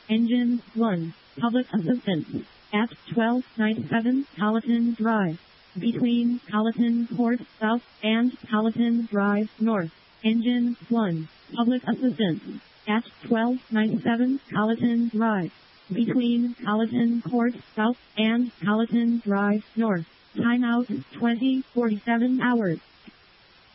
Engine 1. Public assistance. At 1297 Colleton Drive. Between Colleton Court South and Colleton Drive North. Engine 1. Public assistance. At 1297 Colleton Drive. Between Colleton Court South and Colleton Drive North. Timeout 20:47 hours.